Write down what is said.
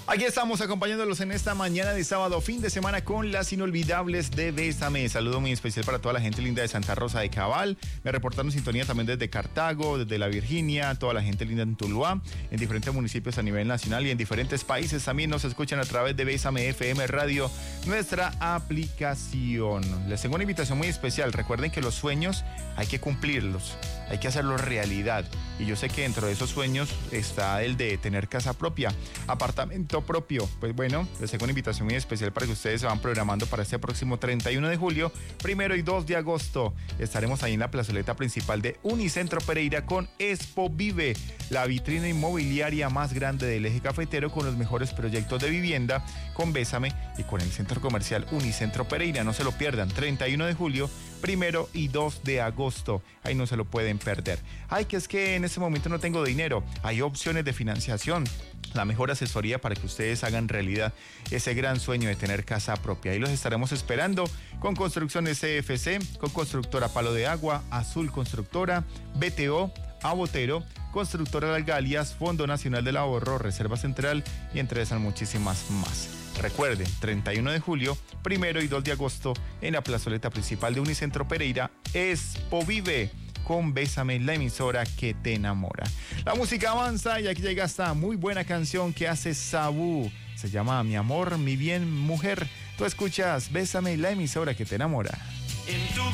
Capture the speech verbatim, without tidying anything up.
Aquí estamos acompañándolos en esta mañana de sábado, fin de semana, con las inolvidables de Bésame. Saludo muy especial para toda la gente linda de Santa Rosa de Cabal. Me reportaron sintonía también desde Cartago, desde La Virginia, toda la gente linda en Tuluá, en diferentes municipios a nivel nacional y en diferentes países también nos escuchan a través de Bésame F M Radio, nuestra aplicación. Les tengo una invitación muy especial. Recuerden que los sueños hay que cumplirlos, hay que hacerlos realidad. Y yo sé que dentro de esos sueños está el de tener casa propia, apartamento propio. Pues bueno, les tengo una invitación muy especial para que ustedes se van programando para este próximo treinta y uno de julio, primero y dos de agosto. Estaremos ahí en la plazoleta principal de Unicentro Pereira con Expo Vive, la vitrina inmobiliaria más grande del eje cafetero, con los mejores proyectos de vivienda, con Bésame y con el centro comercial Unicentro Pereira. No se lo pierdan, treinta y uno de julio, primero y dos de agosto. Ahí no se lo pueden perder. Ay, que es que en este momento no tengo dinero. Hay opciones de financiación, la mejor asesoría para que ustedes hagan realidad ese gran sueño de tener casa propia. Ahí los estaremos esperando con Construcciones C F C, con Constructora Palo de Agua, Azul Constructora, B T O, Abotero, Constructora Las Galias, Fondo Nacional del Ahorro, Reserva Central y entre esas muchísimas más. Recuerden, treinta y uno de julio, primero y dos de agosto, en la plazoleta principal de Unicentro Pereira, Expo Vive, con Bésame, la emisora que te enamora. La música avanza y aquí llega esta muy buena canción que hace Sabú. Se llama Mi Amor, Mi Bien, Mujer. Tú escuchas Bésame, la emisora que te enamora. En tu